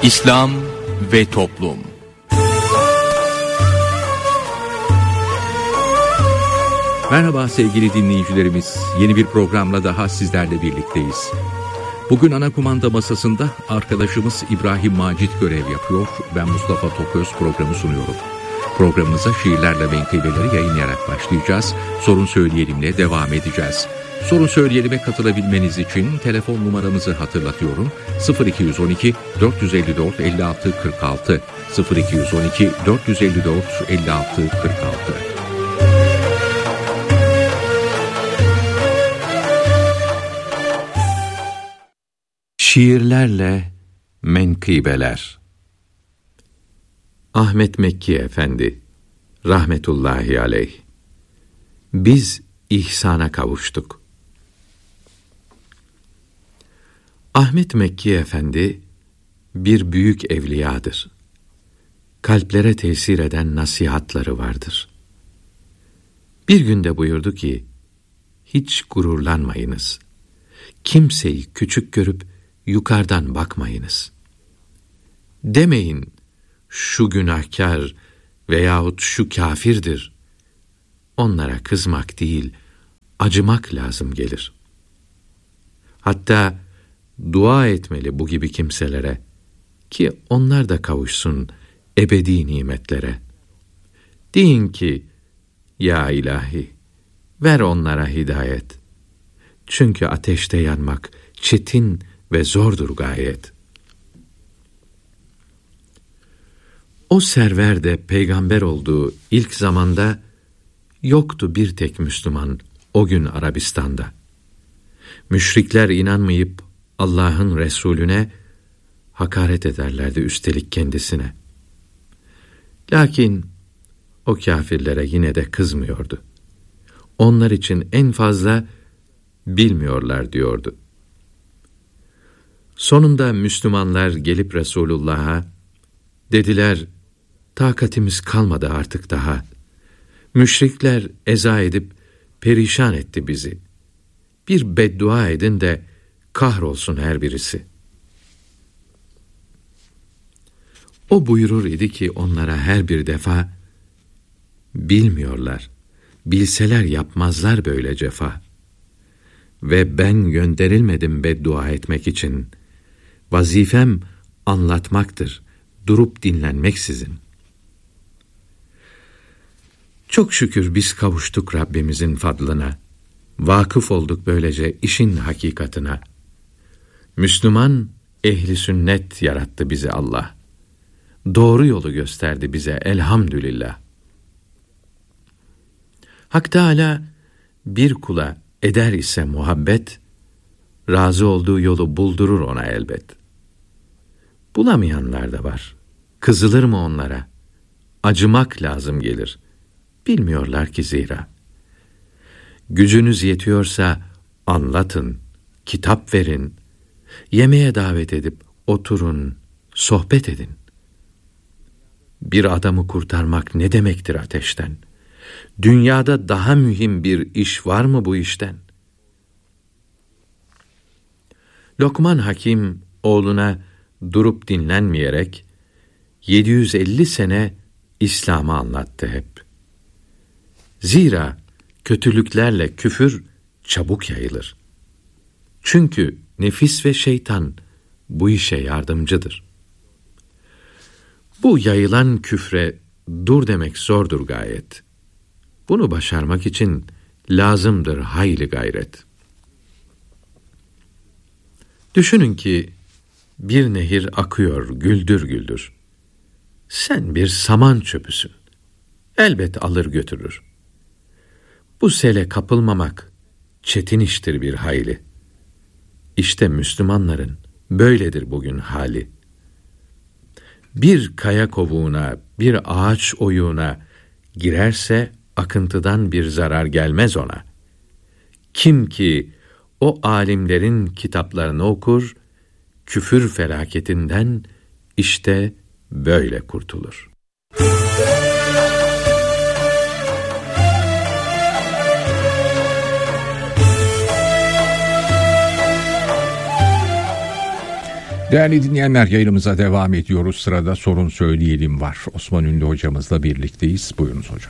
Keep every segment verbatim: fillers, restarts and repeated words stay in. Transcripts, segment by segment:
İslam ve Toplum. Merhaba sevgili dinleyicilerimiz, yeni bir programla daha sizlerle birlikteyiz. Bugün ana kumanda masasında arkadaşımız İbrahim Macit görev yapıyor. Ben Mustafa Toköz programı sunuyorum. Programımıza şiirlerle menkıbeleri yayınlayarak başlayacağız. Sorun Söyleyelim'le devam edeceğiz. Sorun Söyleyelim'e katılabilmeniz için telefon numaramızı hatırlatıyorum. sıfır iki on iki dört yüz elli dört elli altı kırk altı sıfır iki on iki dört yüz elli dört elli altı kırk altı. Şiirlerle menkıbeler. Ahmet Mekki Efendi rahmetullahi aleyh. Biz ihsana kavuştuk. Ahmet Mekki Efendi bir büyük evliyadır. Kalplere tesir eden nasihatları vardır. Bir günde buyurdu ki, hiç gururlanmayınız. Kimseyi küçük görüp yukarıdan bakmayınız. Demeyin, şu günahkar veyahut şu kâfirdir. Onlara kızmak değil, acımak lazım gelir. Hatta dua etmeli bu gibi kimselere ki onlar da kavuşsun ebedi nimetlere. Deyin ki, ya ilahi, ver onlara hidayet. Çünkü ateşte yanmak çetin ve zordur gayet. O server de peygamber olduğu ilk zamanda yoktu bir tek Müslüman o gün Arabistan'da. Müşrikler inanmayıp Allah'ın Resulüne hakaret ederlerdi, üstelik kendisine. Lakin o kâfirlere yine de kızmıyordu. Onlar için en fazla bilmiyorlar diyordu. Sonunda Müslümanlar gelip Resulullah'a dediler, takatimiz kalmadı artık daha. Müşrikler eza edip perişan etti bizi. Bir beddua edin de kahrolsun her birisi. O buyurur idi ki onlara her bir defa, bilmiyorlar, bilseler yapmazlar böyle cefa. Ve ben gönderilmedim beddua etmek için. Vazifem anlatmaktır, durup dinlenmeksizin. Çok şükür biz kavuştuk Rabbimizin fadlına. Vakıf olduk böylece işin hakikatına. Müslüman, ehli sünnet yarattı bizi Allah. Doğru yolu gösterdi bize elhamdülillah. Hak Teâlâ bir kula eder ise muhabbet, razı olduğu yolu buldurur ona elbet. Bulamayanlar da var. Kızılır mı onlara? Acımak lazım gelir. Bilmiyorlar ki zira. Gücünüz yetiyorsa anlatın, kitap verin, yemeğe davet edip oturun, sohbet edin. Bir adamı kurtarmak ne demektir ateşten? Dünyada daha mühim bir iş var mı bu işten? Lokman Hakim oğluna durup dinlenmeyerek yedi yüz elli sene İslam'ı anlattı hep. Zira kötülüklerle küfür çabuk yayılır. Çünkü nefis ve şeytan bu işe yardımcıdır. Bu yayılan küfre dur demek zordur gayet. Bunu başarmak için lazımdır hayli gayret. Düşünün ki bir nehir akıyor güldür güldür. Sen bir saman çöpüsün. Elbet alır götürür. Bu sele kapılmamak çetin iştir bir hayli. İşte Müslümanların böyledir bugün hali. Bir kaya kovuğuna, bir ağaç oyuğuna girerse akıntıdan bir zarar gelmez ona. Kim ki o alimlerin kitaplarını okur, küfür felaketinden işte böyle kurtulur. Değerli dinleyenler, yayınımıza devam ediyoruz. Sırada sorun söyleyelim var. Osman Ünlü hocamızla birlikteyiz. Buyurunuz hocam.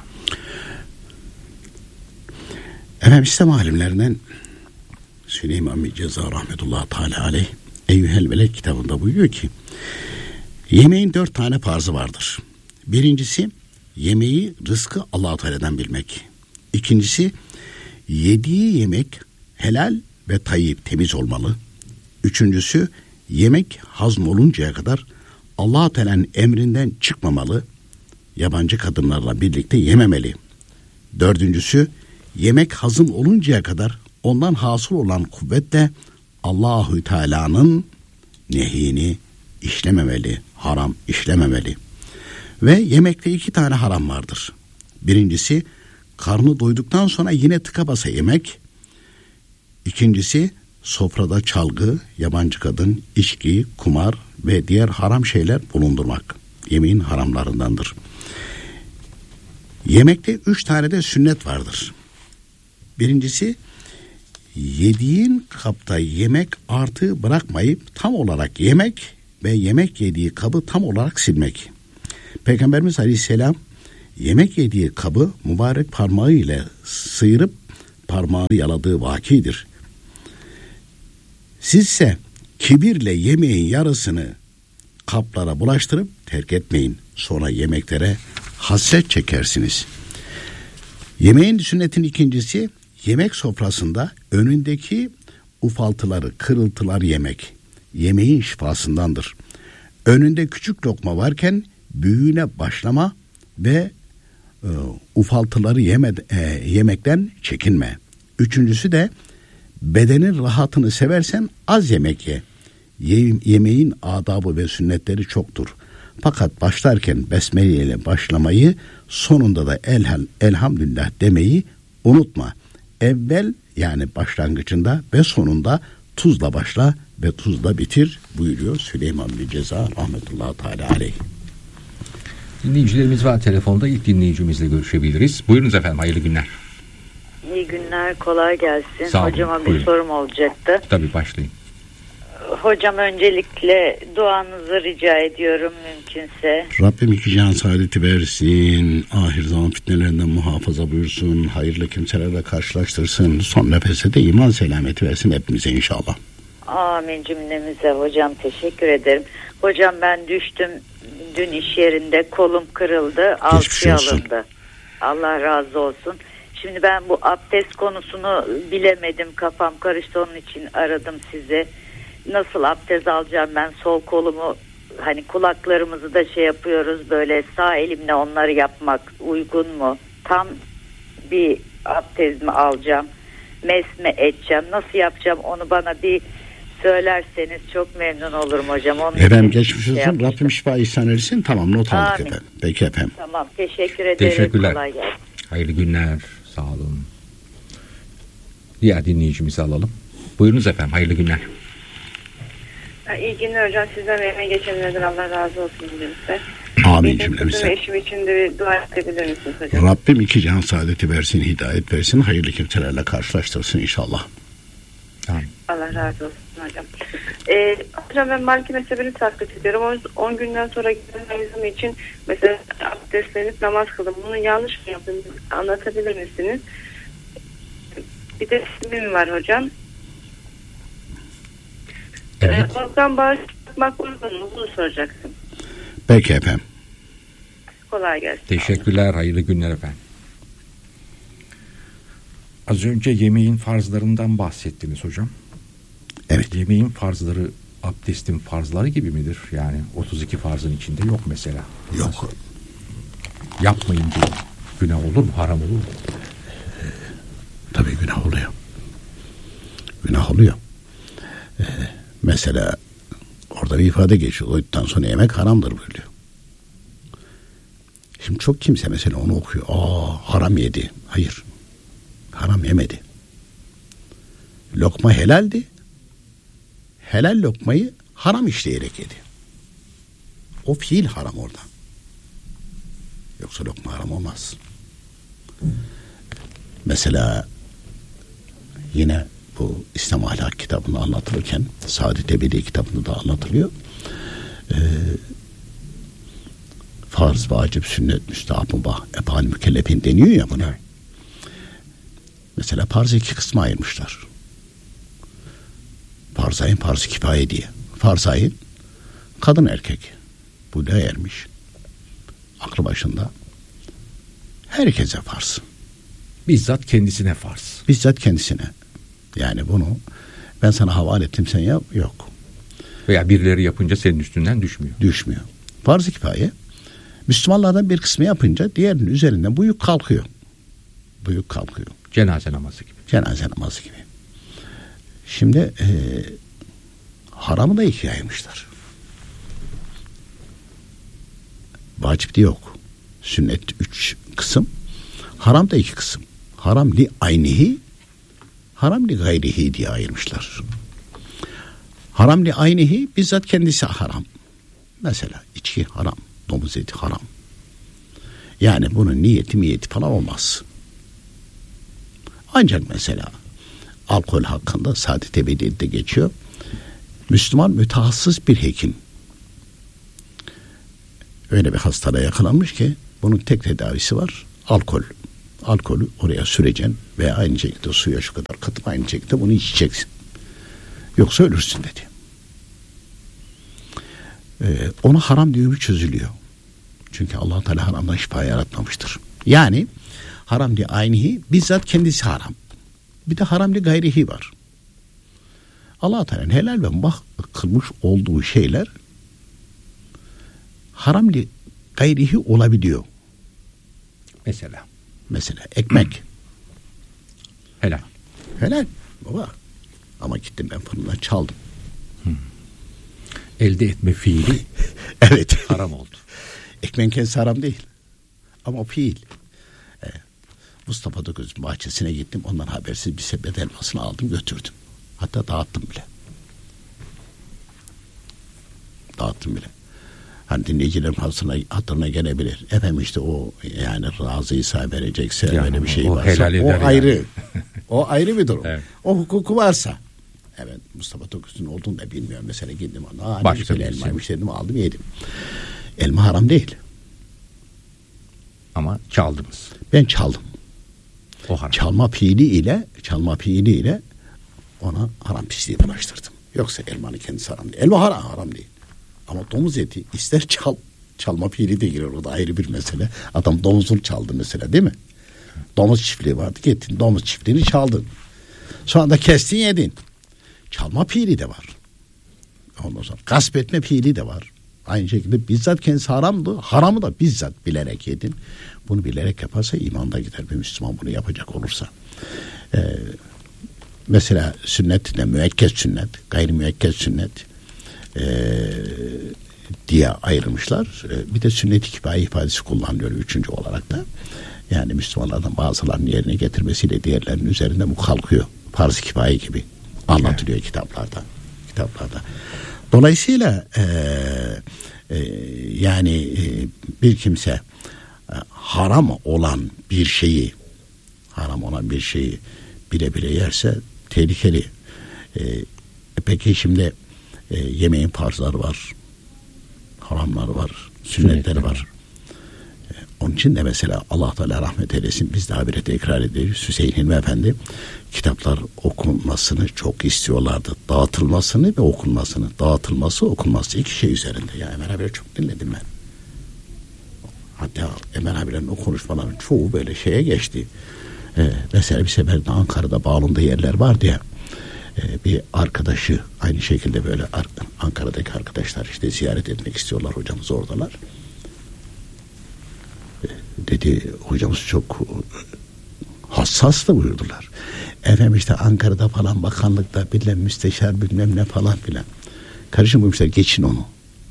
Efendim, İslam alimlerinden Süleyman bin Ceza rahmetullahi teala aleyh Eyyuhel Veled kitabında buyuruyor ki yemeğin dört tane farzı vardır. Birincisi, yemeği, rızkı Allah-u Teala'dan bilmek. İkincisi, yediği yemek helal ve tayyip, temiz olmalı. Üçüncüsü, yemek hazm oluncaya kadar Allah-u Teala'nın emrinden çıkmamalı. Yabancı kadınlarla birlikte yememeli. Dördüncüsü, yemek hazım oluncaya kadar ondan hasıl olan kuvvetle Allah-u Teala'nın nehyini işlememeli, haram işlememeli. Ve yemekte iki tane haram vardır. Birincisi, karnı doyduktan sonra yine tıka basa yemek. İkincisi, sofrada çalgı, yabancı kadın, içki, kumar ve diğer haram şeyler bulundurmak. Yemeğin haramlarındandır. Yemekte üç tane de sünnet vardır. Birincisi, yediğin kapta yemek artığı bırakmayıp tam olarak yemek ve yemek yediği kabı tam olarak silmek. Peygamberimiz Aleyhisselam yemek yediği kabı mübarek parmağı ile sıyırıp parmağını yaladığı vakidir. Sizse kibirle yemeğin yarısını kaplara bulaştırıp terk etmeyin. Sonra yemeklere hasret çekersiniz. Yemeğin sünnetin ikincisi, yemek sofrasında önündeki ufaltıları, kırıltılar yemek. Yemeğin şifasındandır. Önünde küçük lokma varken büyüğüne başlama ve e, ufaltıları yeme, e, yemekten çekinme. Üçüncüsü de bedenin rahatını seversen az yemek ye. ye yemeğin adabı ve sünnetleri çoktur. Fakat başlarken besmele ile başlamayı, sonunda da elhal, elhamdülillah demeyi unutma. Evvel, yani başlangıcında ve sonunda tuzla başla ve tuzla bitir buyuruyor Süleyman bin Ceza rahmetullahi teala aleyh. Dinleyicilerimiz var telefonda. İlk dinleyicimizle görüşebiliriz. Buyurunuz efendim, hayırlı günler. İyi günler, kolay gelsin. Sağ olun, hocama buyurun. Bir sorum olacaktı. Tabii, başlayın. Hocam, öncelikle duanızı rica ediyorum mümkünse. Rabbim iki cihan saadeti versin, ahir zaman fitnelerinden muhafaza buyursun, hayırlı kimselerle karşılaştırsın, son nefese de iman selameti versin hepimize inşallah. Amin cümlemize hocam, teşekkür ederim. Hocam, ben düştüm dün iş yerinde, kolum kırıldı, alçıya alındı. Allah razı olsun. Şimdi ben bu abdest konusunu bilemedim, kafam karıştı, onun için aradım sizi. Nasıl abdest alacağım ben? Sol kolumu, hani kulaklarımızı da şey yapıyoruz, böyle sağ elimle onları yapmak uygun mu? Tam bir abdest mi alacağım? Mes mi edeceğim? Nasıl yapacağım? Onu bana bir söylerseniz çok memnun olurum hocam. Onun efendim geçmiş olsun. Şey Rabbim şifa ihsan etsin. Tamam, not aldık efendim. Peki efendim. Tamam, teşekkür ederim. Teşekkürler. Kolay gelsin. Hayırlı günler. Sağ olun. Diğer dinleyicimizi alalım. Buyurunuz efendim, hayırlı günler. İyi günler hocam. Sizden emeğe geçenlerden Allah razı olsun dilerim. Amin cümlemize. Eşim için de bir dua edebilir misiniz hocam? Rabbim iki cihan saadeti versin, hidayet versin, hayırlı kimselerle karşılaştırsın inşallah. Amin. Allah razı olsun hocam. Ee, hocam, ben Maliki mezhebini taklit ediyorum. on günden sonra gelen hayızım için mesela abdestlenip namaz kıldım. Bunu yanlış mı yaptım? Anlatabilir misiniz? Bir de ismim var hocam. Evet. Ee, oradan bağışlatmak uygun mu? Bunu soracaksın. Peki efendim. Kolay gelsin. Teşekkürler, hayırlı günler efendim. Az önce yemeğin farzlarından bahsettiniz hocam. Evet. Yemeğin farzları abdestin farzları gibi midir? Yani otuz iki farzın içinde yok mesela. Yok. Yapmayınca günah olur mu? Haram olur mu? Tabii günah oluyor. Günah oluyor. Ee, mesela orada bir ifade geçiyor. Oyduktan sonra yemek haramdır buyuruyor. Şimdi çok kimse mesela onu okuyor. Aa, haram yedi. Hayır. Haram yemedi. Lokma helaldi. Helal lokmayı haram işleyerek yedi. O fiil haram orada. Yoksa lokma haram olmaz. Mesela yine bu İslam Ahlak kitabında anlatılırken, Saadet Ebedi kitabında da anlatılıyor. Ee, farz, vacip, sünnet, müstahap, mübah, efal, mükellefin deniyor ya buna. Evet. Mesela farzı iki kısma ayırmışlar. Farz-ı ayın, farz-ı kifaye diye. Farz-ı ayın kadın erkek. Bu ne ermiş? Aklı başında. Herkese farz. Bizzat kendisine farz. Bizzat kendisine. Yani bunu ben sana havale ettim, sen yap. Yok. Veya birileri yapınca senin üstünden düşmüyor. Düşmüyor. Farz-ı kifaye Müslümanlardan bir kısmı yapınca diğerinin üzerinden bu yük kalkıyor. Bu yük kalkıyor. Cenaze namazı gibi. Cenaze namazı gibi. Şimdi e, haramı da ikiye ayırmışlar. Vacip de yok. Sünnet üç kısım. Haram da iki kısım. Haram li aynihi, haram li gayrihi diye ayırmışlar. Haram li aynihi bizzat kendisi haram. Mesela içki haram, domuz eti haram. Yani bunun niyeti miyeti falan olmaz. Ancak mesela alkol hakkında Saadet Ebedi'de geçiyor. Müslüman mütehassıs bir hekim öyle bir hastalığa yakalanmış ki bunun tek tedavisi var. Alkol. Alkolü oraya süreceksin ve aynı şekilde suya şu kadar katıp aynı şekilde bunu içeceksin. Yoksa ölürsün dedi. Ee, ona haram diyor bir çözülüyor. Çünkü Allah Teala haramdan şifa yaratmamıştır. Yani haram diye aynihi bizzat kendisi haram. Bir de haram diye gayrihi var. Allah Teala'nın helal ve mubah kılmış olduğu şeyler haram diye gayrihi olabiliyor. Mesela. Mesela ekmek. Helal. Helal baba. Ama gittim ben fırından çaldım. Hmm. Elde etme fiili evet. haram oldu. Ekmeğin kendisi haram değil. Ama fiil. Ee, Mustafa Dokuz'un bahçesine gittim. Ondan habersiz bir sepet elmasını aldım götürdüm. Hatta dağıttım bile. Dağıttım bile. Hani dinleyicilerin hatırına, hatırına gelebilir. Efendim işte o yani razıysa verecekse yani öyle bir şey varsa o yani. ayrı. O ayrı bir durum. Evet. O hukuku varsa. Evet, Mustafa Tokuz'un olduğunu da bilmiyorum. Mesela gittim ona. Başka bir elmaymış dedim, aldım yedim. Elma haram değil. Ama çaldınız. Ben çaldım. O haram. Çalma fiili ile çalma fiili ile ona haram pisliği bulaştırdım. Yoksa elmanın kendisi haram değil. Elma haram, haram değil. Ama domuz eti ister çal, çalma fiili de girer, o da ayrı bir mesele. Adam domuzunu çaldı mesela, değil mi? Domuz çiftliği vardı, gittin domuz çiftliğini çaldın. Sonra da kestin yedin. Çalma fiili de var. Ondan sonra gasp etme fiili de var. Aynı şekilde bizzat kendisi haramdı. Haramı da bizzat bilerek yedin. Bunu bilerek yaparsa imanda gider bir Müslüman bunu yapacak olursa. Ee, mesela sünnet de müekked sünnet, gayri müekked sünnet ee, diye ayrılmışlar. Ee, bir de sünnet-i kifaye ifadesi kullanılıyor üçüncü olarak da. Yani Müslümanlardan bazılarının yerine getirmesiyle diğerlerinin üzerinde bu kalkıyor. Farz-ı kifaye gibi anlatılıyor evet. kitaplarda. Kitaplarda. Dolayısıyla e, e, yani e, bir kimse e, haram olan bir şeyi haram olan bir şeyi bile bile yerse tehlikeli. E, peki şimdi e, yemeğin farzları var, haramları var, sünnetleri var. E, onun için de mesela Allah Teala rahmet eylesin, biz daha bir tekrar ediyoruz. Hüseyin Hilmi Efendi kitaplar okunmasını çok istiyorlardı. Dağıtılmasını ve okunmasını. Dağıtılması, okunması iki şey üzerinde. Ya Emel abiyle çok dinledim ben. Hatta Emel abilerin o konuşmaların çoğu böyle şeye geçti. Ee, mesela bir sefer Ankara'da bağlandığı yerler vardı ya. E, bir arkadaşı aynı şekilde böyle Ankara'daki arkadaşlar işte ziyaret etmek istiyorlar, hocamız oradalar. E, dedi hocamız çok hassas da buyurdular. Efendim işte Ankara'da falan bakanlıkta bilmem müsteşar bilmem ne falan filan. Kardeşim buyurmuşlar, geçin onu.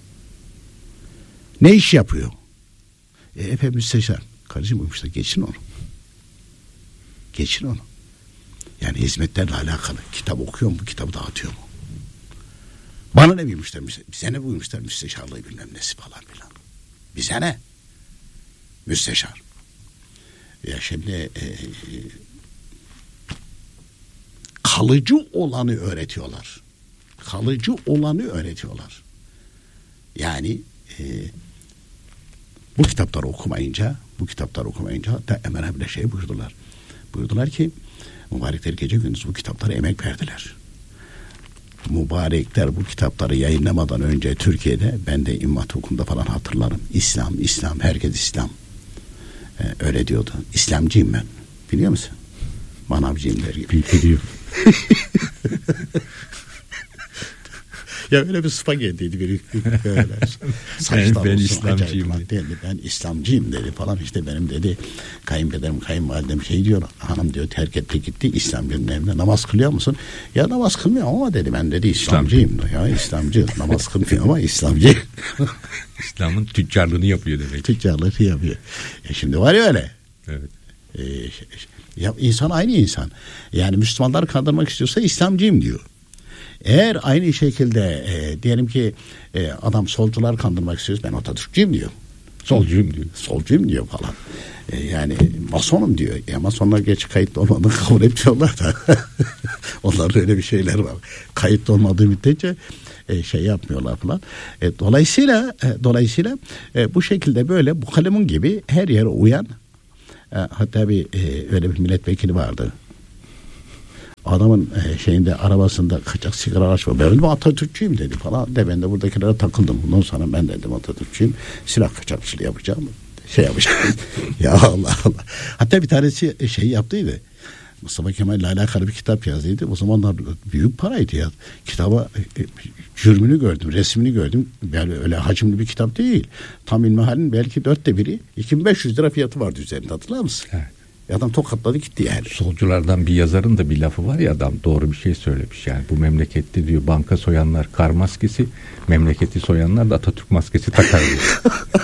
Ne iş yapıyor? E, efendim müsteşar. Kardeşim buyurmuşlar, geçin onu. Geçin onu. Yani hizmetlerle alakalı. Kitap okuyor mu? Bu kitabı dağıtıyor mu? Bana ne buyurmuşlar? Bize ne buyurmuşlar? Müsteşarlığı bilmem nesi falan filan. Bize ne? Müsteşar. Ya şimdi e, kalıcı olanı öğretiyorlar. Kalıcı olanı öğretiyorlar. Yani e, bu kitapları okumayınca, bu kitapları okumayınca hatta Emre bile şey buyurdular. Buyurdular ki mübarekler gece gündüz bu kitaplara emek verdiler. Mübarekler bu kitapları yayınlamadan önce Türkiye'de, ben de İmam Hatip'inde falan hatırlarım. İslam, İslam, herkes İslam. Ee, öyle diyordu. İslamcıyım ben. Biliyor musun? Manavcıyım der gibi. Biliyor. Ya öyle bir sıfa geldiydi biri. Böyle. ben, ben İslamcıyım dedi. Ben İslamcıyım dedi falan. İşte benim dedi kayınpederim, kayınvalidem şey diyor. Hanım diyor terk etti gitti İslamcının evine. Namaz kılıyor musun? Ya namaz kılmıyor ama dedi ben dedi İslamcıyım. Ya İslamcı. Namaz kılmıyor ama İslamcı. İslam'ın tüccarlığını yapıyor demek. Tüccarlığı yapıyor. E şimdi var ya öyle. Evet. Ee, ya insan aynı insan. Yani Müslümanları kandırmak istiyorsa İslamcıyım diyor. Eğer aynı şekilde e, diyelim ki e, adam solcular kandırmak istiyorsa ben Atatürkçüyüm diyor. Solcuyum diyor. Solcuyum diyor falan. E, yani masonum diyor. Ya masonlar geç kayıtlı olmadığını kabul etmiyorlar da. Onların öyle bir şeyler var. Kayıtlı olmadığı müddetçe e, şey yapmıyorlar falan. E, dolayısıyla e, dolayısıyla e, bu şekilde böyle bu kalemun gibi her yere uyan e, hatta bir e, öyle bir milletvekili vardı. Adamın e, şeyinde arabasında kaçak sigara açma. Ben de Atatürkçüyüm dedi falan. De ben de buradakilere takıldım. Bundan sonra ben dedim Atatürkçüyüm. Silah kaçakçılığı yapacağım. Şey yapacağım. Ya Allah Allah. Hatta bir tanesi şey yaptıydı. Mustafa Kemal ile alakalı bir kitap yazdıydı. O zamanlar büyük paraydı ya. Kitaba e, cürmünü gördüm, resmini gördüm. Yani öyle hacimli bir kitap değil. Tam ilmihalin belki dörtte biri. iki bin beş yüz lira fiyatı vardı üzerinde, hatırlar mısın? Evet. Adam tokatladı gitti yani. Solculardan bir yazarın da bir lafı var ya, adam doğru bir şey söylemiş yani. Bu memlekette diyor banka soyanlar kar maskesi, memleketi soyanlar da Atatürk maskesi takar diyor.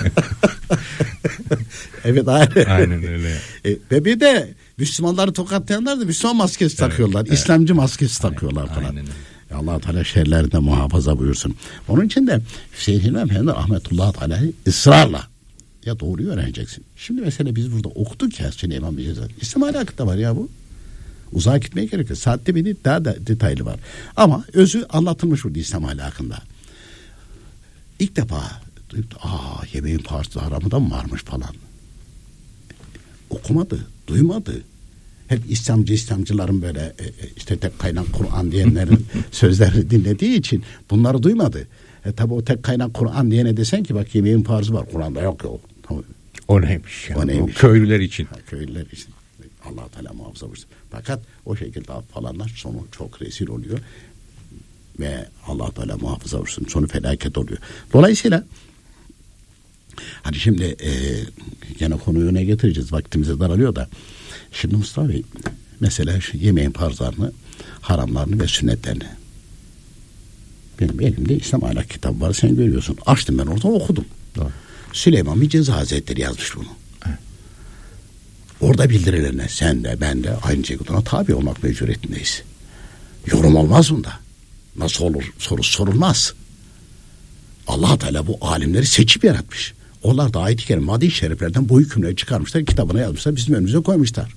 Evet aynen. Aynen öyle. E, ve bir de Müslümanları tokatlayanlar da Müslüman maskesi evet, takıyorlar. Evet. İslamcı maskesi aynen, takıyorlar falan. Aynen. Allah Teala şerlerinden muhafaza buyursun. Onun için de Hüseyin Hilmi Efendi rahmetullahi teala ısrarla ya doğruyu öğreneceksin. Şimdi mesela biz burada okuduk ya Süleyman Bey'e. İslam ahlakında var ya bu. Uzağa gitmeye gerek yok. Saatte bir daha da detaylı var. Ama özü anlatılmış burada İslam ahlakında. İlk defa aa yemeğin parçası haramı da mı varmış falan. Okumadı, duymadı. Hep İslamcı İslamcıların böyle işte tek kaynak Kur'an diyenlerin sözlerini dinlediği için bunları duymadı. E tabi o tek kaynak Kur'an diyene desen ki bak yemeğin farzı var. Kur'an'da yok yok. O neymiş? Yani? O neymiş? O köylüler için. Ha, köylüler için. Allah Teala muhafaza buyursun. Fakat o şekilde falanlar sonu çok rezil oluyor. Ve Allah Teala muhafaza buyursun. Sonu felaket oluyor. Dolayısıyla hadi şimdi e, gene konuyu öne getireceğiz. Vaktimize daralıyor da. Şimdi Mustafa Bey mesela şu yemeğin farzlarını, haramlarını ve sünnetlerini. Benim elimde İslam ahlak kitabı var, sen görüyorsun. Açtım ben orada okudum. Doğru. Süleyman bir Ceza Hazretleri yazmış bunu. Evet. Orada bildirilerine sen de ben de aynı şekilde ona tabi olmak mecburiyetindeyiz. Yorum olmaz bunda. Nasıl olur soru sorulmaz. Allah Teala bu alimleri seçip yaratmış. Onlar da ayet-i kerim, madde-i şeriflerden bu hükümleri çıkarmışlar, kitabına yazmışlar, bizim önümüze koymuşlar.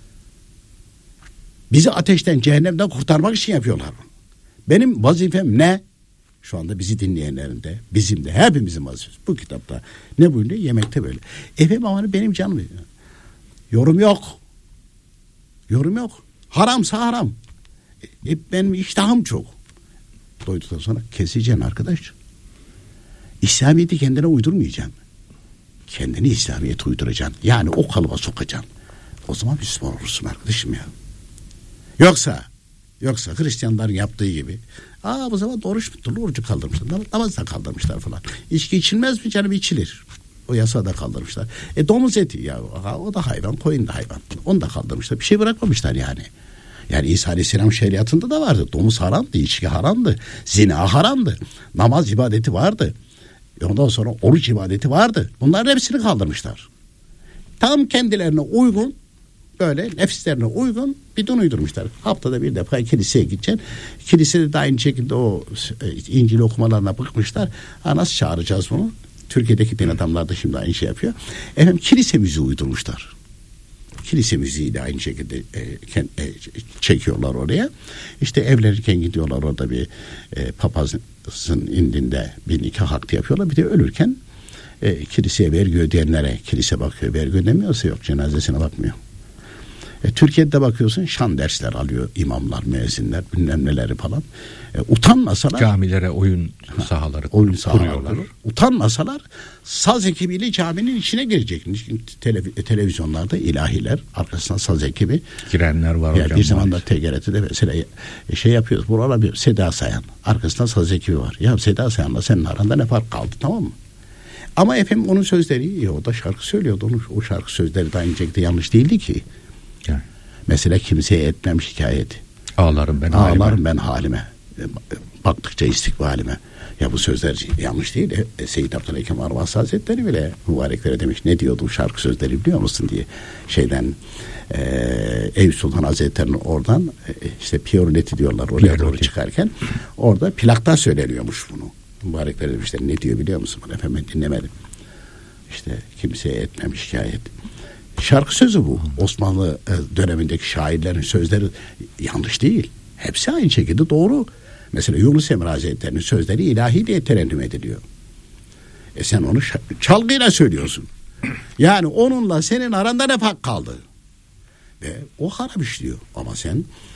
Bizi ateşten, cehennemden kurtarmak için yapıyorlar bunu. Benim vazifem ne? Şu anda bizi dinleyenlerin de, bizim de, hepimizin vazifesi. Bu kitapta ne buyuruyor? Yemekte böyle. Efendim ama benim canım. Yorum yok. Yorum yok. Haramsa haram. E, benim iştahım çok. Doyduktan sonra keseceksin arkadaş. İslamiyet'i kendine uydurmayacaksın. Kendini İslamiyet'e uyduracaksın. Yani o kalıba sokacaksın. O zaman Müslüman olursun arkadaşım ya. Yoksa Yoksa Hristiyanların yaptığı gibi aa bu zaman oruç tutulur, orucu kaldırmışlar. Namaz da kaldırmışlar falan. İçki içilmez mi canım? İçilir. O yasağı da kaldırmışlar. E domuz eti ya o da hayvan, koyun da hayvan. Onu da kaldırmışlar. Bir şey bırakmamışlar yani. Yani İsa Aleyhisselam şeriatında da vardı. Domuz haramdı, içki haramdı, zina haramdı. Namaz ibadeti vardı. Ondan sonra oruç ibadeti vardı. Bunların hepsini kaldırmışlar. Tam kendilerine uygun, böyle nefislerine uygun bir din uydurmuşlar. Haftada bir defa kiliseye gideceksin. Kilisede de aynı şekilde o İncil okumalarına bakmışlar. Ha, nasıl çağıracağız bunu? Türkiye'deki din adamlar da şimdi aynı şey yapıyor. Efendim kilise müziği uydurmuşlar. kilise müziği de aynı şekilde e, kend, e, çekiyorlar oraya. İşte evlenirken gidiyorlar, orada bir e, papazın indinde bir nikah akdi yapıyorlar. Bir de ölürken e, kiliseye vergi ödeyenlere kilise bakıyor. Vergi ödemiyorsa yok, cenazesine bakmıyor. E, Türkiye'de bakıyorsun şan dersler alıyor imamlar, müezzinler, bilmem neleri falan. E, utanmasalar camilere oyun sahaları oyun kuruyorlar. Sahaları, utanmasalar saz ekibiyle caminin içine girecek. Telev- televizyonlarda ilahiler, arkasından saz ekibi girenler var ya hocam. Bir zaman da T G R T'de mesela şey yapıyoruz. Buralar bir Seda Sayan, arkasından saz ekibi var. Ya Seda Sayan'la senin aranda ne fark kaldı, tamam mı? Ama efendim onun sözleri iyi. O da şarkı söylüyordu. Onun, o şarkı sözleri de aynı şekilde yanlış değildi ki. Yani. Mesela kimseye etmem şikayet. Ağlarım ben Ağlarım halime. ben halime. Baktıkça istikbalime. Ya bu sözler yanlış değil. E, Seyyid Abdülhakim Arvasi Hazretleri bile mübareklere demiş, ne diyordu bu şarkı sözleri biliyor musun diye. Şeyden e, Eyüp Sultan Hazretleri'nin oradan e, işte Piyorneti diyorlar oraya Piyorneti. Doğru çıkarken orada plaktan söyleniyormuş bunu. Mübareklere demişler, ne diyor biliyor musun? Ben efendim dinlemedim. İşte kimseye etmem şikayet. Şarkı sözü bu. Osmanlı dönemindeki şairlerin sözleri yanlış değil. Hepsi aynı şekilde doğru. Mesela Yunus Emre Hazretleri'nin sözleri ilahi diye terennüm ediliyor. E sen onu çalgıyla söylüyorsun. Yani onunla senin aranda ne fark kaldı? Ve o harap işliyor. Ama sen